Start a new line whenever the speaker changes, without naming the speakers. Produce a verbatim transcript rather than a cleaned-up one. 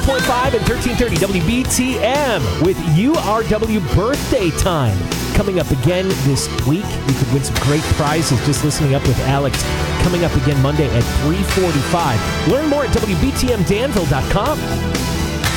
point five and thirteen thirty W B T M with U R W Birthday Time. Coming up again this week, you could win some great prizes just listening up with Alex. Coming up again Monday at three forty-five. Learn more at W B T M Danville dot com.